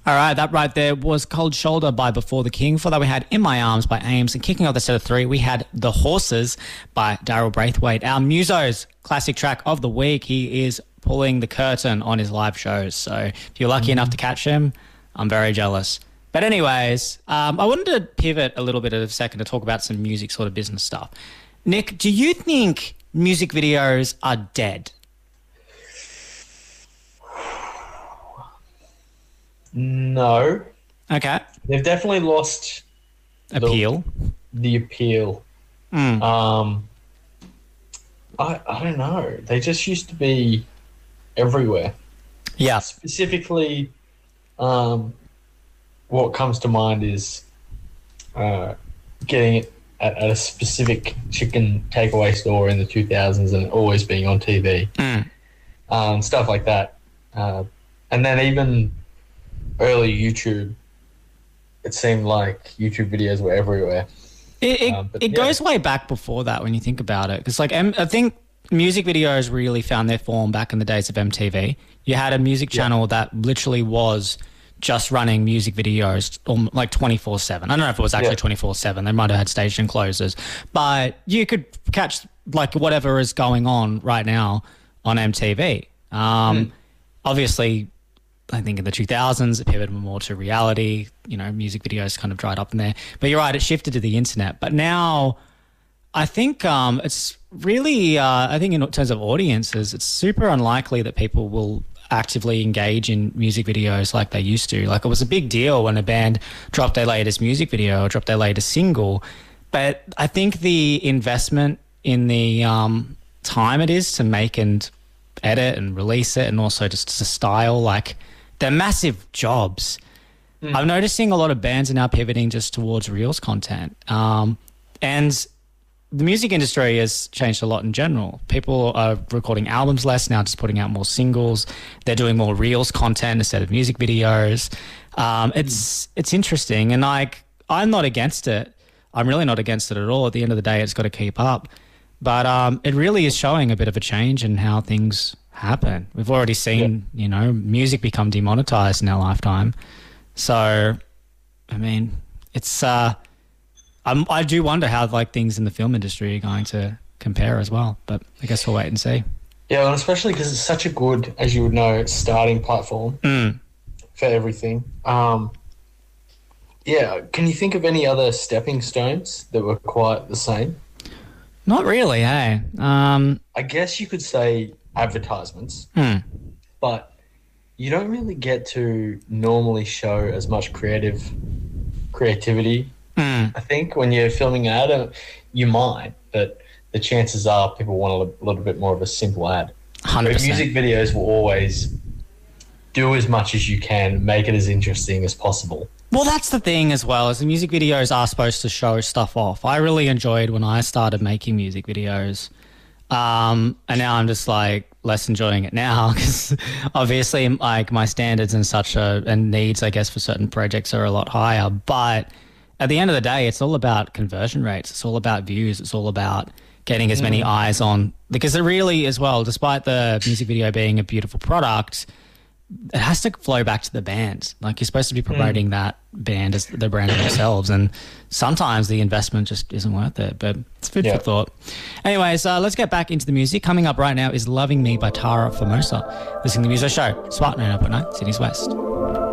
All right, that right there was Cold Shoulder by Before the King. For that, we had In My Arms by Ames. And kicking off the set of three, we had The Horses by Daryl Braithwaite. Our Musos classic track of the week. He is pulling the curtain on his live shows. So if you're lucky enough to catch him, I'm very jealous. But anyways, I wanted to pivot a little bit of a second to talk about some music sort of business stuff. Nick, do you think music videos are dead? No. Okay. They've definitely lost Appeal. The appeal. I don't know. They just used to be everywhere. Yeah. Specifically, what comes to mind is getting it at a specific chicken takeaway store in the 2000s and always being on TV. Stuff like that. And then even early YouTube, it seemed like YouTube videos were everywhere. It goes way back before that when you think about it. Because I think music videos really found their form back in the days of MTV. You had a music channel that literally was just running music videos like 24/7. I don't know if it was actually 24/7. They might have had station closers. But you could catch like whatever is going on right now on MTV. Obviously, I think in the 2000s, it pivoted more to reality. You know, music videos kind of dried up in there. But you're right, it shifted to the internet. But now I think it's really, I think in terms of audiences, it's super unlikely that people will actively engage in music videos like they used to. Like, it was a big deal when a band dropped their latest music video or dropped their latest single. But I think the investment in the time it is to make and edit and release it, and also just to style, like, they're massive jobs. I'm noticing a lot of bands are now pivoting just towards Reels content. And the music industry has changed a lot in general. People are recording albums less now, just putting out more singles. They're doing more Reels content instead of music videos. It's interesting. And like, I'm not against it. I'm really not against it at all. At the end of the day, it's got to keep up. But it really is showing a bit of a change in how things happen. We've already seen, you know, music become demonetized in our lifetime. So, I mean, it's I do wonder how like things in the film industry are going to compare as well. But I guess we'll wait and see. Yeah, and especially because it's such a good, as you would know, starting platform for everything. Yeah, can you think of any other stepping stones that were quite the same? Not really, hey. I guess you could say advertisements, but you don't really get to normally show as much creativity. I think when you're filming an ad, you might, but the chances are people want a little bit more of a simple ad. 100%. But music videos will always do as much as you can, make it as interesting as possible. Well, that's the thing as well, is the music videos are supposed to show stuff off. I really enjoyed when I started making music videos. And now I'm just like less enjoying it now because obviously like my standards and such and needs, I guess, for certain projects are a lot higher. But at the end of the day, it's all about conversion rates. It's all about views. It's all about getting as many eyes on, because it really, as well, despite the music video being a beautiful product, it has to flow back to the band. Like, you're supposed to be promoting that band as the brand themselves, and sometimes the investment just isn't worth it. But it's food for thought. Anyways, let's get back into the music. Coming up right now is Loving Me by Tara Formosa. Listening to the Muso Show, Spartan 9.9, Sydney's West.